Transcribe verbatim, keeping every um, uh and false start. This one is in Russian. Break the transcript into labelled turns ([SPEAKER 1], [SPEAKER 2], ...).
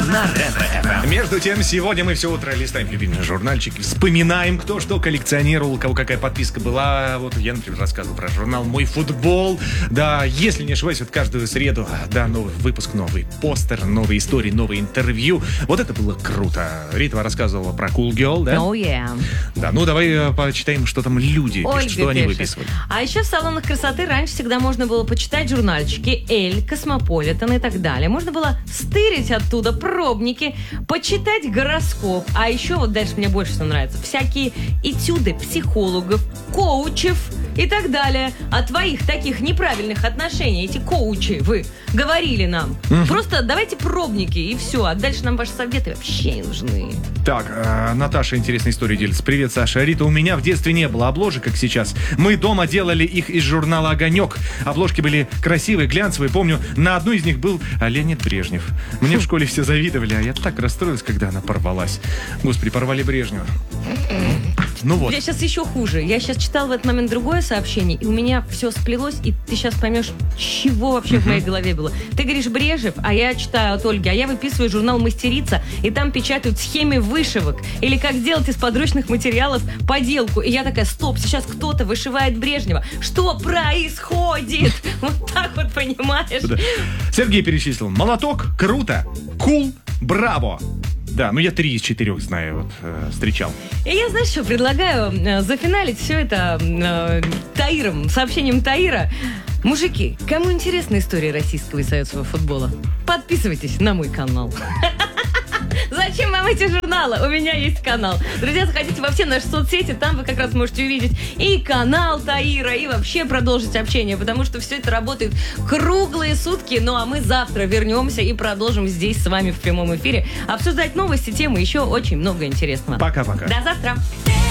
[SPEAKER 1] на Ретро-ФМ.
[SPEAKER 2] Между тем, сегодня мы все утро листаем любимые журнальчики, вспоминаем, кто что коллекционировал, у кого какая подписка была. Вот я, например, рассказывал про журнал «Мой футбол». Да, если не ошибаюсь, вот каждую среду, да, новый выпуск, новый постер, новые истории, новые интервью. Вот это было круто. Рита рассказывала про Cool Girl, да?
[SPEAKER 3] Oh, yeah.
[SPEAKER 2] Да, ну давай э, почитаем, что там люди
[SPEAKER 3] Ольга
[SPEAKER 2] пишут, что они
[SPEAKER 3] пишет.
[SPEAKER 2] выписывали.
[SPEAKER 3] А еще в салонах красоты раньше всегда можно было почитать журнальчики «Эль», «Космополитен» и так далее. Можно было стырить оттуда пробники, почитать гороскоп. А еще вот дальше мне больше что нравится. Всякие этюды психологов, коучев и так далее. О твоих таких неправильных отношениях эти коучи вы говорили нам.
[SPEAKER 2] Угу.
[SPEAKER 3] Просто давайте пробники и все. А дальше нам ваши советы вообще не нужны.
[SPEAKER 2] Так, э, Наташа интересной историей делится. Привет, Саша. Рита, у меня в детстве не было обложек, как сейчас. Мы дома делали их из журнала «Огонек». Обложки были красивые, глянцевые. Помню, на одной из них был Леонид Брежнев. Мне в школе все завидовали, а я так расстроилась, когда она порвалась. Господи, порвали Брежнева. Ну вот.
[SPEAKER 3] Я сейчас еще хуже. Я сейчас читала в этот момент другое сообщение, и у меня все сплелось, и ты сейчас поймешь, чего вообще uh-huh. в моей голове было. Ты говоришь Брежнев, а я читаю от Ольги, а я выписываю журнал «Мастерица», и там печатают схемы вышивок, или как сделать из подручных материалов поделку. И я такая, стоп, сейчас кто-то вышивает Брежнева. Что происходит? Вот так вот, понимаешь?
[SPEAKER 2] Да. Сергей перечислил. Молоток, круто, кул, браво. Да, ну я три из четырех знаю, вот, э, встречал.
[SPEAKER 3] И я, знаешь, что предлагаю э, зафиналить все это э, Таиром, сообщением Таира. Мужики, кому интересна история российского и советского футбола, подписывайтесь на мой канал. Зачем вам эти журналы? У меня есть канал. Друзья, заходите во все наши соцсети, там вы как раз можете увидеть и канал Таира, и вообще продолжить общение, потому что все это работает круглые сутки. Ну а мы завтра вернемся и продолжим здесь с вами в прямом эфире обсуждать новости, темы, еще очень много интересного.
[SPEAKER 2] Пока-пока.
[SPEAKER 3] До завтра.